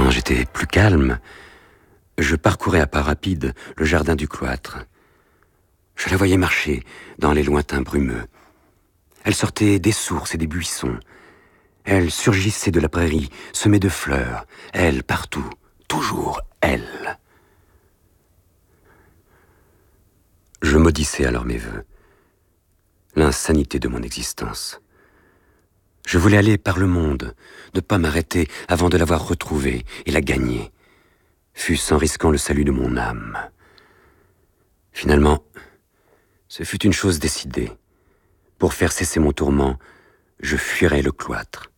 Quand j'étais plus calme, je parcourais à pas rapides le jardin du cloître. Je la voyais marcher dans les lointains brumeux. Elle sortait des sources et des buissons. Elle surgissait de la prairie, semée de fleurs. Elle, partout, toujours elle. Je maudissais alors mes vœux, l'insanité de mon existence. Je voulais aller par le monde, ne pas m'arrêter avant de l'avoir retrouvée et la gagner, fût-ce en risquant le salut de mon âme. Finalement, ce fut une chose décidée. Pour faire cesser mon tourment, je fuirais le cloître.